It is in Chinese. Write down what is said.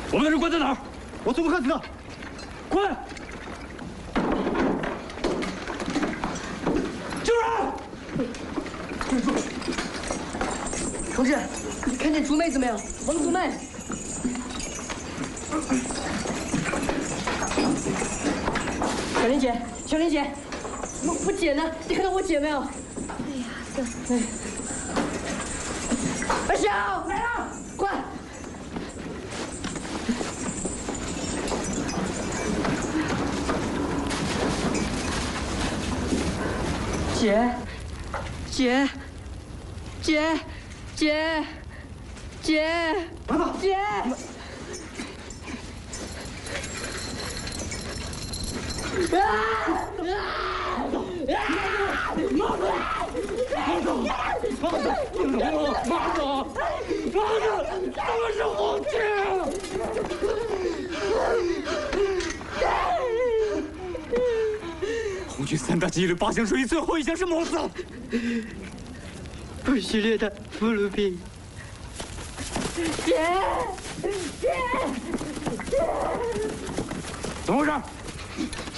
我们的人关在哪儿？ 我怎么看知道？ 快！救人！ 同志，你看见竹妹子没有？王竹妹。小玲姐，小玲姐，我姐呢？你看到我姐没有？ 哎呀，这。 二小来了，快！姐，姐，姐，姐，姐， 来吧， 姐。 都是红军！红军3大纪律8项属于最后1项是谋刺， 不许虐待俘虏兵。姐，姐， 怎么回事？